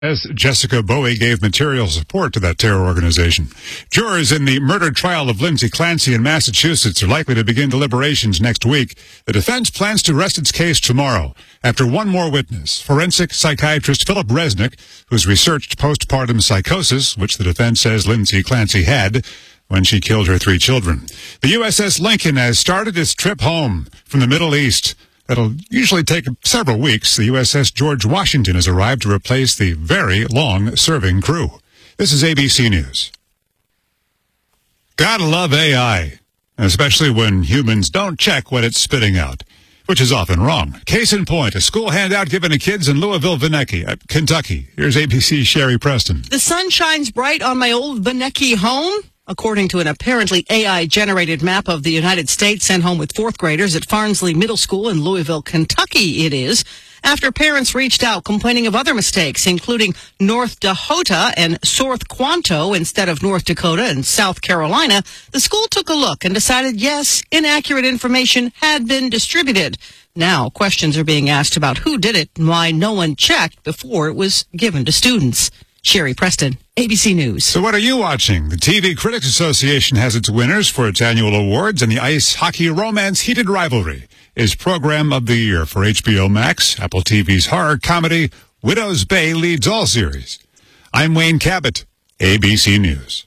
As Jessica Bowie gave material support to that terror organization. Jurors in the murder trial of Lindsay Clancy in Massachusetts are likely to begin deliberations next week. The defense plans to rest its case tomorrow after one more witness, forensic psychiatrist Philip Resnick, who's researched postpartum psychosis, which the defense says Lindsay Clancy had when she killed her 3 children. The USS Lincoln has started its trip home from the Middle East. That'll usually take several weeks. The USS George Washington has arrived to replace the very long-serving crew. This is ABC News. Gotta love AI, especially when humans don't check what it's spitting out, which is often wrong. Case in point, a school handout given to kids in Louisville, Kentucky. Here's ABC's Sherry Preston. The sun shines bright on my old Benecke home. According to an apparently AI-generated map of the United States sent home with 4th graders at Farnsley Middle School in Louisville, Kentucky, it is, after parents reached out complaining of other mistakes, including North Dakota and South Quanto instead of North Dakota and South Carolina. The school took a look and decided, yes, inaccurate information had been distributed. Now, questions are being asked about who did it and why no one checked before it was given to students. Sherry Preston, ABC News. So what are you watching? The TV Critics Association has its winners for its annual awards, and the ice hockey romance Heated Rivalry is Program of the Year for HBO Max. Apple TV's horror comedy Widow's Bay leads all series. I'm Wayne Cabot, ABC News.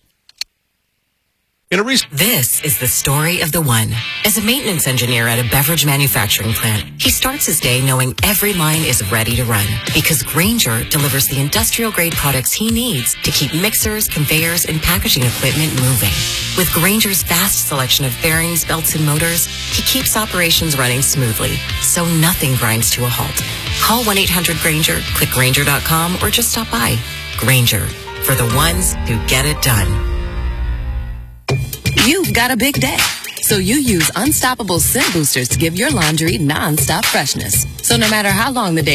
This is the story of the one. As a maintenance engineer at a beverage manufacturing plant, he starts his day knowing every line is ready to run because Grainger delivers the industrial-grade products he needs to keep mixers, conveyors, and packaging equipment moving. With Grainger's vast selection of bearings, belts, and motors, he keeps operations running smoothly, so nothing grinds to a halt. Call 1-800-GRAINGER, click Grainger.com, or just stop by. Grainger, for the ones who get it done. You've got a big day, so you use Unstoppable Scent Boosters to give your laundry non-stop freshness. So no matter how long the day